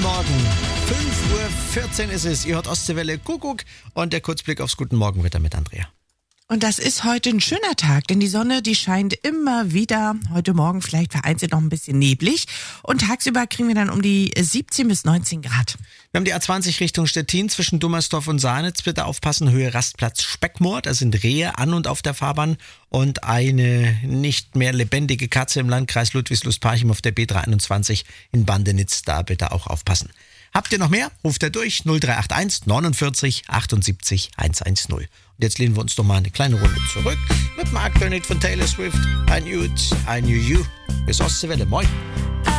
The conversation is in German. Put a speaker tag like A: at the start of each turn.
A: Morgen. 5:14 Uhr ist es. Ihr hört Ostseewelle Kuckuck und der Kurzblick aufs Guten Morgenwetter mit Andrea.
B: Und das ist heute ein schöner Tag, denn die Sonne, die scheint immer wieder. Heute Morgen vielleicht vereinzelt noch ein bisschen neblig. Und tagsüber kriegen wir dann um die 17 bis 19 Grad.
A: Wir haben die A20 Richtung Stettin zwischen Dummersdorf und Sahnitz. Bitte aufpassen, Höhe Rastplatz Speckmoor. Da sind Rehe an und auf der Fahrbahn und eine nicht mehr lebendige Katze im Landkreis Ludwigslust-Parchim auf der B321 in Bandenitz. Da bitte auch aufpassen. Habt ihr noch mehr? Ruft er durch 0381 49 78 110. Und jetzt lehnen wir uns noch mal eine kleine Runde zurück mit dem aktuellen Hit von Taylor Swift. I Knew It, I Knew You. Bis Ostseewelle. Moin.